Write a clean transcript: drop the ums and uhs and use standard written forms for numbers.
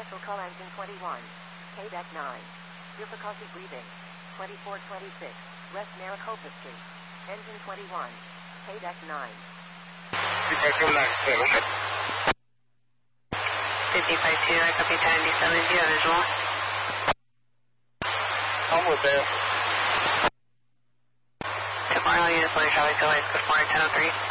Full call engine 21. KDEC 9. Difficulty breathing. 2426. West Maricopa Street. Engine 21. KDEC 9. 5052, I copy 1097, do you have visual? I'm with that. Tomorrow, units, Charlie, go ahead, 1003.